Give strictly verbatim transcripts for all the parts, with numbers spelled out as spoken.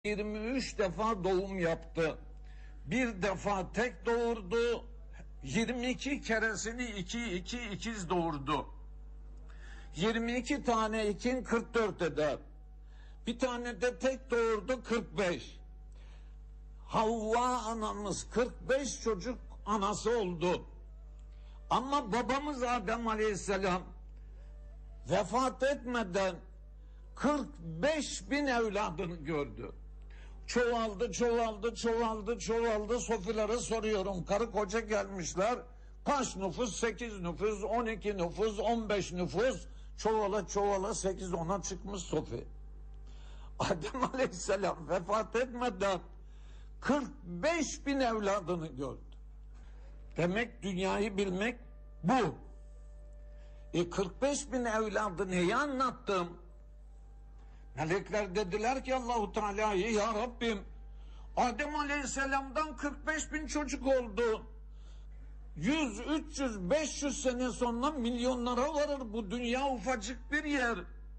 yirmi üç defa doğum yaptı. Bir defa tek doğurdu. yirmi iki keresini iki iki ikiz doğurdu. yirmi iki tane ikin kırk dört eder. Bir tane de tek doğurdu, kırk beş. Havva anamız kırk beş çocuk anası oldu. Ama babamız Adem Aleyhisselam vefat etmeden kırk beş bin evladını gördü. Çoğaldı, çoğaldı, çoğaldı, çoğaldı. Sofilara soruyorum. Karı koca gelmişler. Kaç nüfus? sekiz nüfus, on iki nüfus, on beş nüfus. Çoğala çoğala sekiz ona çıkmış Sofi. Adem Aleyhisselam vefat etmeden kırk beş bin evladını gördü. Demek dünyayı bilmek bu. E kırk beş bin evladı neyi anlattım? Melekler dediler ki Allahu Teala'yı, ya Rabbim, Adem Aleyhisselam'dan kırk beş bin çocuk oldu. yüz, üç yüz, beş yüz sene sonra milyonlara varır, bu dünya ufacık bir yer.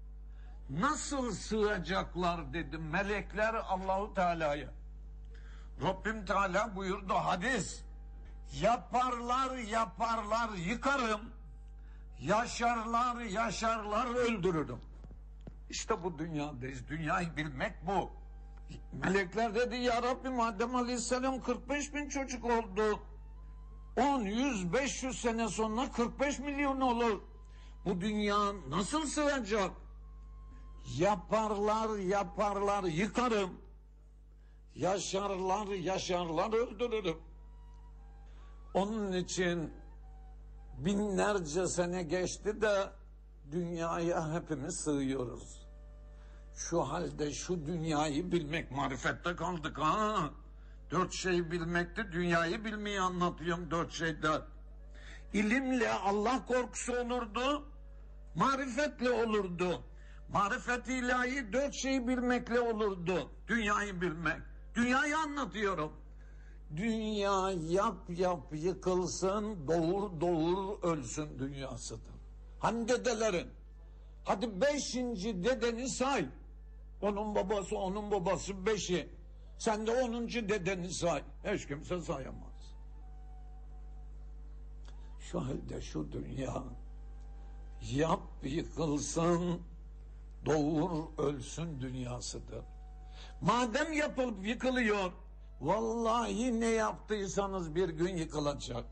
Nasıl sığacaklar dedi melekler Allahu Teala'ya. Rabbim Teala buyurdu, hadis. Yaparlar yaparlar yıkarım, yaşarlar yaşarlar öldürürüm. İşte bu dünyadayız. Dünyayı bilmek bu. Melekler dedi ya Rabbim, Adem Aleyhisselam kırk beş bin çocuk oldu. on, yüz, beş yüz sene sonra kırk beş milyon olur. Bu dünya nasıl sığacak? Yaparlar yaparlar yıkarım, yaşarlar yaşarlar öldürürüm. Onun için binlerce sene geçti de dünyaya hepimiz sığıyoruz. Şu halde şu dünyayı bilmek, marifette kaldık ha. Dört şeyi bilmekte, dünyayı bilmeyi anlatıyorum dört şeyde. İlimle Allah korkusu olurdu, marifetle olurdu. Marifet ilahi dört şeyi bilmekle olurdu, dünyayı bilmek. Dünyayı anlatıyorum. Dünya yap yap yıkılsın, doğur doğur ölsün dünyasıdır. Hani dedelerin, hadi beşinci dedeni say. Onun babası, onun babası beşi. Sen de onuncu dedeni say. Hiç kimse sayamaz. Şu halde şu dünya yap yıkılsın, doğur ölsün dünyasıdır. Madem yapılıp yıkılıyor, vallahi ne yaptıysanız bir gün yıkılacak.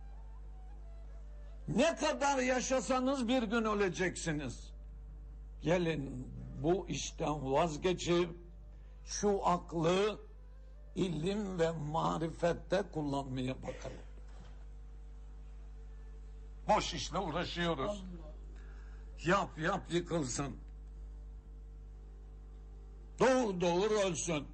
Ne kadar yaşasanız bir gün öleceksiniz. Gelin bu işten vazgeçip şu aklı ilim ve marifette kullanmaya bakalım. Boş işle uğraşıyoruz. Allah. Yap yap yıkılsın. Doğur doğur ölsün.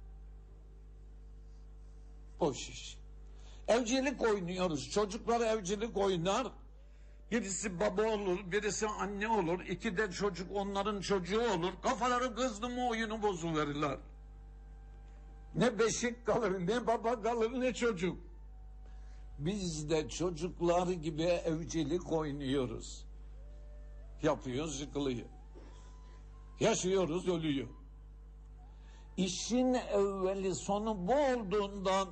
Boş iş. Evcilik oynuyoruz. Çocuklar evcilik oynar. Birisi baba olur, birisi anne olur. İki de çocuk onların çocuğu olur. Kafaları kızdı mı oyunu bozuverirler. Ne beşik kalır, ne baba kalır, ne çocuk. Biz de çocuklar gibi evcilik oynuyoruz. Yapıyoruz, yıkılıyor. Yaşıyoruz, ölüyor. İşin evveli sonu bu olduğundan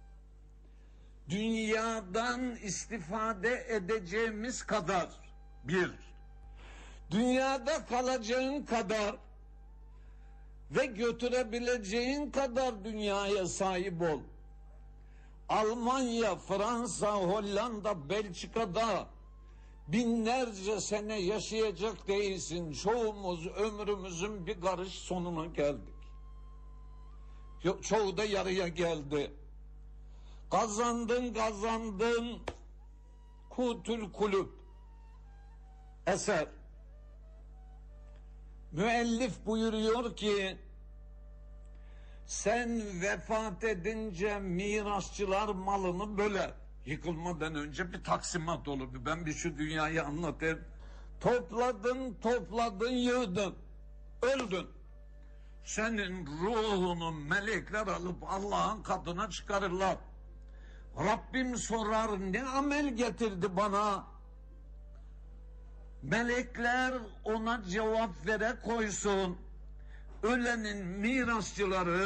dünyadan istifade edeceğimiz kadar, bir, dünyada kalacağın kadar ve götürebileceğin kadar dünyaya sahip ol. Almanya, Fransa, Hollanda, Belçika'da binlerce sene yaşayacak değilsin. Çoğumuz ömrümüzün bir karış sonuna geldik. Çoğu da yarıya geldi. Kazandın kazandın kutül kulüp eser. Müellif buyuruyor ki sen vefat edince mirasçılar malını böler. Yıkılmadan önce bir taksimat olur. Ben bir şu dünyayı anlatayım. Topladın topladın yığdın, öldün. Senin ruhunu melekler alıp Allah'ın katına çıkarırlar. Rabbim sorar, ne amel getirdi bana? Melekler ona cevap vere koysun. Ölenin mirasçıları